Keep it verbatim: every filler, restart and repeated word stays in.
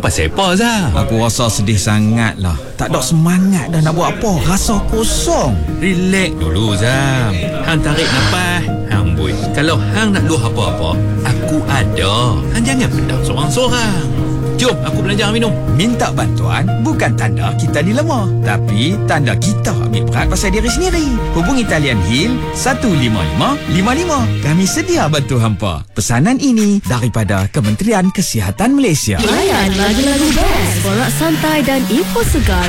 pasal apa, Zam? Aku rasa sedih sangat lah. Tak ada semangat dah nak buat apa. Rasa kosong. Relax dulu, Zam. Hang tarik nafas, hang bui. Kalau hang nak luah apa-apa, aku ada. Hang jangan pendam seorang-seorang. Jom, aku belajar minum. Minta bantuan bukan tanda kita ni lemah, tapi tanda kita ambil berat pasal diri sendiri. Hubungi talian Heal satu lima lima lima lima. Kami sedia bantu hampa. Pesanan ini daripada Kementerian Kesihatan Malaysia. Layan lagu-lagu best, borak santai dan info segar